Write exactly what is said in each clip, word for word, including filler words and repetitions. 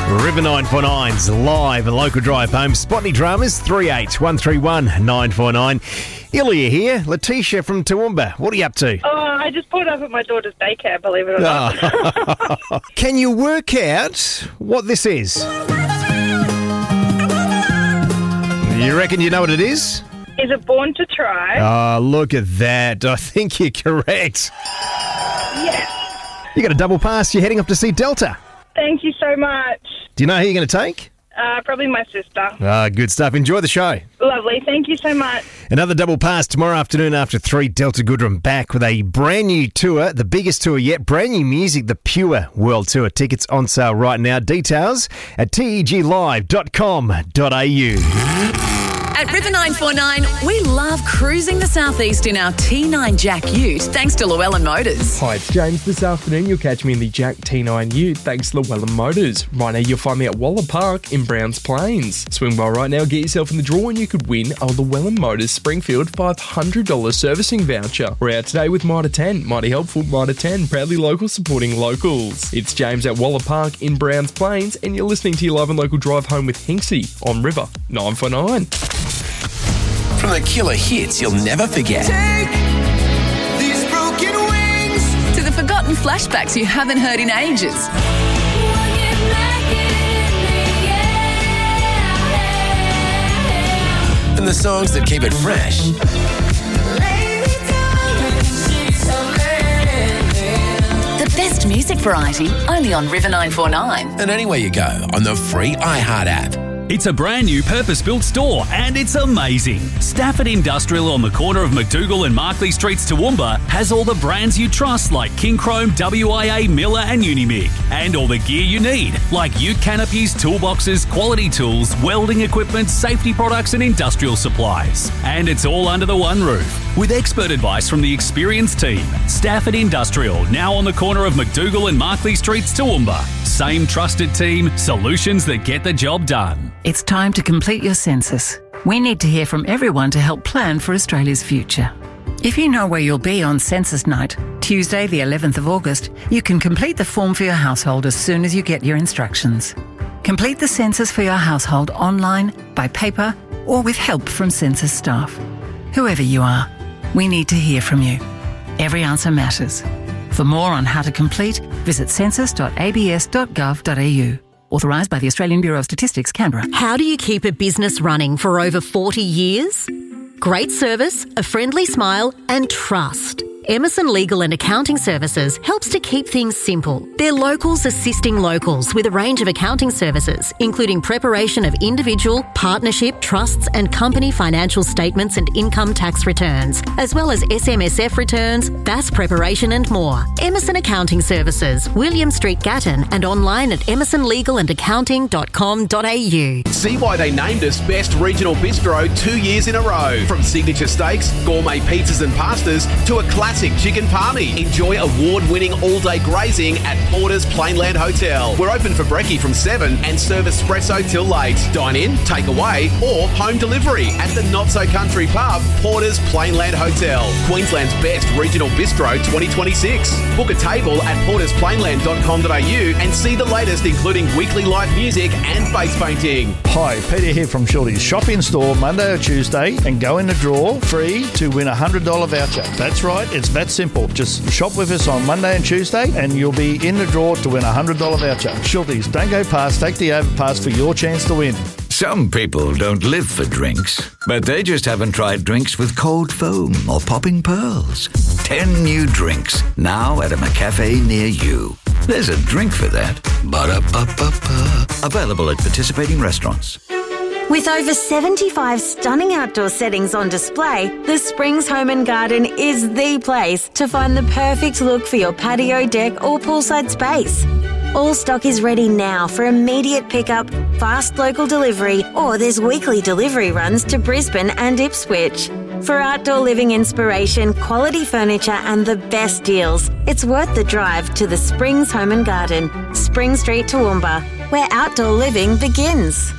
River nine four nine's live and local drive home. Spotney Dramas, three eight one three one nine four nine. Ilya here, Letitia from Toowoomba. What are you up to? Oh, I just pulled up at my daughter's daycare, believe it or not. Oh. Can you work out what this is? You reckon you know what it is? Is it Born to Try? Oh, look at that. I think you're correct. Yes. You got a double pass. You're heading off to see Delta. Thank you so much. Do you know who you're going to take? Uh, probably my sister. Ah, good stuff. Enjoy the show. Lovely. Thank you so much. Another double pass tomorrow afternoon after three. Delta Goodrem back with a brand new tour, the biggest tour yet. Brand new music, the Pure World Tour. Tickets on sale right now. Details at t e g live dot com dot a u. At River nine four nine, we love cruising the southeast in our T nine Jack Ute, thanks to Llewellyn Motors. Hi, it's James. This afternoon, you'll catch me in the Jack T nine Ute, thanks to Llewellyn Motors. Right now, you'll find me at Waller Park in Browns Plains. Swing by right now, get yourself in the draw, and you could win a Llewellyn Motors Springfield five hundred dollars servicing voucher. We're out today with Mitre ten. Mighty helpful, Mitre ten, proudly local, supporting locals. It's James at Waller Park in Browns Plains, and you're listening to your live and local drive home with Hinksy on River nine four nine. From the killer hits you'll never forget. Take these broken wings To the forgotten flashbacks you haven't heard in ages. And the songs that keep it fresh. The best music variety, only on River nine four nine. And anywhere you go on the free iHeart app. It's a brand new purpose-built store and it's amazing. Stafford Industrial on the corner of McDougall and Markley Streets, Toowoomba has all the brands you trust like King Chrome, W I A, Miller and Unimig. And all the gear you need like ute canopies, toolboxes, quality tools, welding equipment, safety products and industrial supplies. And it's all under the one roof with expert advice from the experienced team. Stafford Industrial, now on the corner of McDougall and Markley Streets, Toowoomba. Same trusted team, solutions that get the job done. It's time to complete your census. We need to hear from everyone to help plan for Australia's future. If you know where you'll be on census night, Tuesday the eleventh of August, you can complete the form for your household as soon as you get your instructions. Complete the census for your household online, by paper, or with help from census staff. Whoever you are, we need to hear from you. Every answer matters. For more on how to complete, visit census dot a b s dot gov dot a u. Authorised by the Australian Bureau of Statistics, Canberra. How do you keep a business running for over forty years? Great service, a friendly smile, and trust. Emerson Legal and Accounting Services helps to keep things simple. They're locals assisting locals with a range of accounting services, including preparation of individual, partnership, trusts and company financial statements and income tax returns, as well as S M S F returns, B A S preparation and more. Emerson Accounting Services, William Street, Gatton, and online at emerson legal and accounting dot com dot a u. See why they named us Best Regional Bistro two years in a row. From signature steaks, gourmet pizzas and pastas to a classic chicken palmy. Enjoy award-winning all-day grazing at Porter's Plainland Hotel. We're open for brekkie from seven and serve espresso till late. Dine in, take away or home delivery at the not-so-country pub, Porter's Plainland Hotel. Queensland's Best Regional Bistro twenty twenty-six. Book a table at porters plainland dot com dot a u and see the latest, including weekly live music and face painting. Hi, Peter here from Shorty's. Shop in store Monday or Tuesday and go in the draw free to win a one hundred dollars voucher. That's right, it's that simple. Just shop with us on Monday and Tuesday and you'll be in the draw to win a one hundred dollars voucher. Shorty's, don't go past, take the overpass for your chance to win. Some people don't live for drinks, but they just haven't tried drinks with cold foam or popping pearls. Ten new drinks, now at a McCafe near you. There's a drink for that. Ba-da-ba-ba-ba. Available at participating restaurants. With over seventy-five stunning outdoor settings on display, the Springs Home and Garden is the place to find the perfect look for your patio, deck or poolside space. All stock is ready now for immediate pickup, fast local delivery, or there's weekly delivery runs to Brisbane and Ipswich. For outdoor living inspiration, quality furniture and the best deals, it's worth the drive to the Springs Home and Garden, Spring Street, Toowoomba, where outdoor living begins.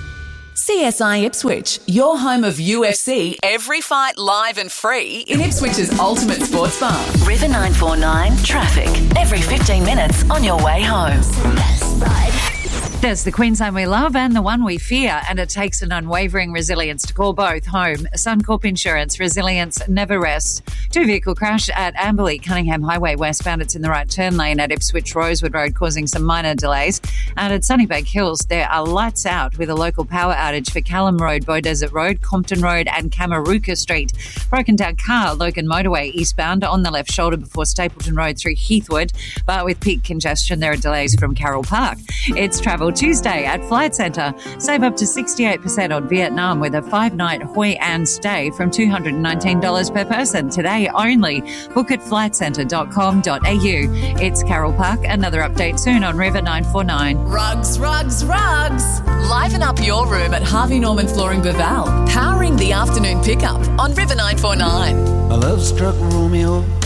C S I Ipswich, your home of U F C, every fight live and free in Ipswich's ultimate sports bar. River nine four nine traffic every fifteen minutes on your way home. The Yes, the Queensland we love and the one we fear, and it takes an unwavering resilience to call both home. Suncorp Insurance, resilience never rests. Two-vehicle crash at Amberley, Cunningham Highway westbound. It's in the right turn lane at Ipswich Rosewood Road, causing some minor delays. And at Sunnybank Hills, there are lights out with a local power outage for Callum Road, Beaudesert Road, Compton Road and Kamaruka Street. Broken down car, Logan Motorway eastbound on the left shoulder before Stapleton Road through Heathwood. But with peak congestion, there are delays from Carroll Park. It's Travel Tuesday at Flight Centre. Save up to sixty-eight percent on Vietnam with a five-night Hoi An stay from two hundred nineteen dollars per person today only. Book at flight centre dot com dot a u. It's Carroll Park. Another update soon on River nine four nine. Rugs, rugs, rugs. Liven up your room at Harvey Norman Flooring Baval. Powering the afternoon pickup on River nine four nine. A love struck Romeo